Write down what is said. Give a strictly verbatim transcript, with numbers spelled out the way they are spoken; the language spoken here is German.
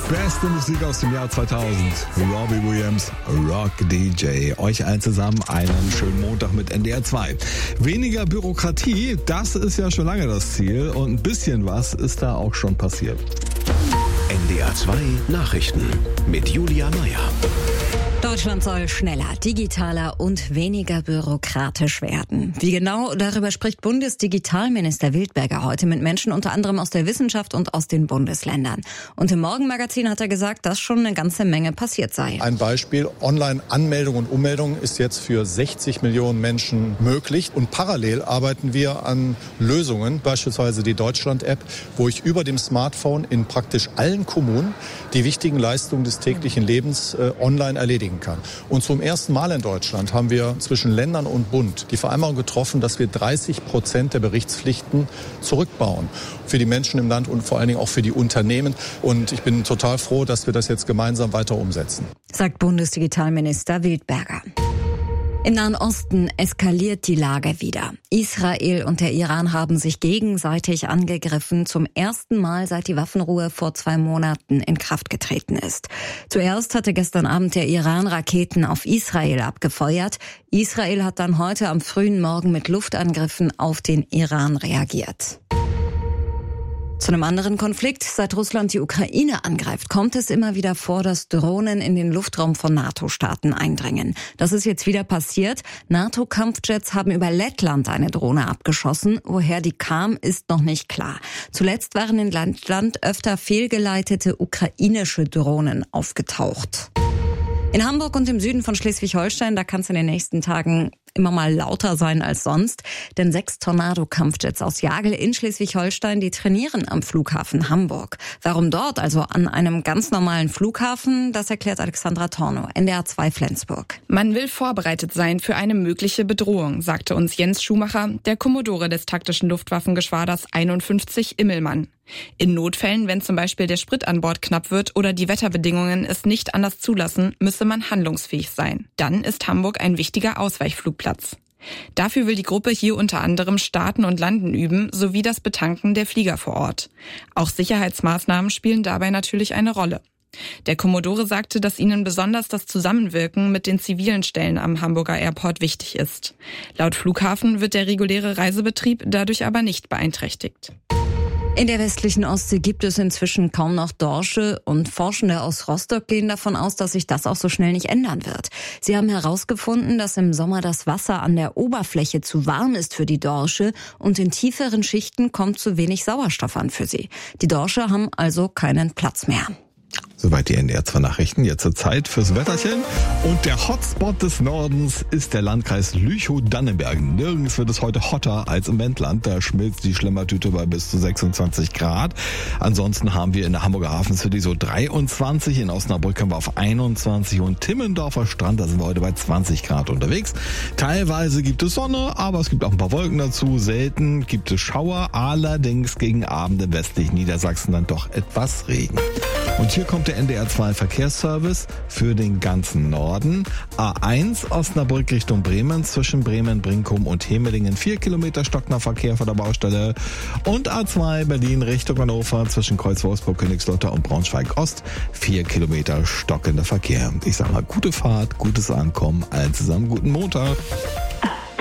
Beste Musik aus dem Jahr zweitausend. Robbie Williams, Rock D J. Euch allen zusammen einen schönen Montag mit N D R zwei. Weniger Bürokratie, das ist ja schon lange das Ziel. Und ein bisschen was ist da auch schon passiert. N D R zwei Nachrichten mit Julia Meyer. Deutschland soll schneller, digitaler und weniger bürokratisch werden. Wie genau, darüber spricht Bundesdigitalminister Wildberger heute mit Menschen unter anderem aus der Wissenschaft und aus den Bundesländern. Und im Morgenmagazin hat er gesagt, dass schon eine ganze Menge passiert sei. Ein Beispiel, Online-Anmeldung und Ummeldung ist jetzt für sechzig Millionen Menschen möglich. Und parallel arbeiten wir an Lösungen, beispielsweise die Deutschland-App, wo ich über dem Smartphone in praktisch allen Kommunen die wichtigen Leistungen des täglichen Lebens äh, online erledigen kann. Und zum ersten Mal in Deutschland haben wir zwischen Ländern und Bund die Vereinbarung getroffen, dass wir dreißig Prozent der Berichtspflichten zurückbauen. Für die Menschen im Land und vor allen Dingen auch für die Unternehmen. Und ich bin total froh, dass wir das jetzt gemeinsam weiter umsetzen. Sagt Bundesdigitalminister Wildberger. Im Nahen Osten eskaliert die Lage wieder. Israel und der Iran haben sich gegenseitig angegriffen, zum ersten Mal seit die Waffenruhe vor zwei Monaten in Kraft getreten ist. Zuerst hatte gestern Abend der Iran Raketen auf Israel abgefeuert. Israel hat dann heute am frühen Morgen mit Luftangriffen auf den Iran reagiert. Zu einem anderen Konflikt. Seit Russland die Ukraine angreift, kommt es immer wieder vor, dass Drohnen in den Luftraum von NATO-Staaten eindringen. Das ist jetzt wieder passiert. NATO-Kampfjets haben über Lettland eine Drohne abgeschossen. Woher die kam, ist noch nicht klar. Zuletzt waren in Lettland öfter fehlgeleitete ukrainische Drohnen aufgetaucht. In Hamburg und im Süden von Schleswig-Holstein, da kann es in den nächsten Tagen immer mal lauter sein als sonst. Denn sechs Tornado-Kampfjets aus Jagel in Schleswig-Holstein, die trainieren am Flughafen Hamburg. Warum dort, also an einem ganz normalen Flughafen, das erklärt Alexandra Tornow, N D R zwei Flensburg. Man will vorbereitet sein für eine mögliche Bedrohung, sagte uns Jens Schumacher, der Kommodore des taktischen Luftwaffengeschwaders einundfünfzig Immelmann. In Notfällen, wenn zum Beispiel der Sprit an Bord knapp wird oder die Wetterbedingungen es nicht anders zulassen, müsse man handlungsfähig sein. Dann ist Hamburg ein wichtiger Ausweichflugplatz. Dafür will die Gruppe hier unter anderem Starten und Landen üben, sowie das Betanken der Flieger vor Ort. Auch Sicherheitsmaßnahmen spielen dabei natürlich eine Rolle. Der Kommodore sagte, dass ihnen besonders das Zusammenwirken mit den zivilen Stellen am Hamburger Airport wichtig ist. Laut Flughafen wird der reguläre Reisebetrieb dadurch aber nicht beeinträchtigt. In der westlichen Ostsee gibt es inzwischen kaum noch Dorsche und Forschende aus Rostock gehen davon aus, dass sich das auch so schnell nicht ändern wird. Sie haben herausgefunden, dass im Sommer das Wasser an der Oberfläche zu warm ist für die Dorsche und in tieferen Schichten kommt zu wenig Sauerstoff an für sie. Die Dorsche haben also keinen Platz mehr. Soweit die N D R zwei Nachrichten. Jetzt zur Zeit fürs Wetterchen. Und der Hotspot des Nordens ist der Landkreis Lüchow-Dannenberg. Nirgends wird es heute hotter als im Wendland. Da schmilzt die Schlemmertüte bei bis zu sechsundzwanzig Grad. Ansonsten haben wir in der Hamburger Hafen City so dreiundzwanzig. In Osnabrück haben wir auf einundzwanzig. Und Timmendorfer Strand, da sind wir heute bei zwanzig Grad unterwegs. Teilweise gibt es Sonne, aber es gibt auch ein paar Wolken dazu. Selten gibt es Schauer. Allerdings gegen Abend im westlichen Niedersachsen dann doch etwas Regen. Und hier kommt der N D R zwei Verkehrsservice für den ganzen Norden. A eins Osnabrück Richtung Bremen, zwischen Bremen, Brinkum und Hemelingen vier Kilometer stockender Verkehr vor der Baustelle. Und A zwei Berlin Richtung Hannover, zwischen Kreuz Wolfsburg, Königslutter und Braunschweig Ost vier Kilometer stockender Verkehr. Ich sag mal, gute Fahrt, gutes Ankommen, allen zusammen guten Montag.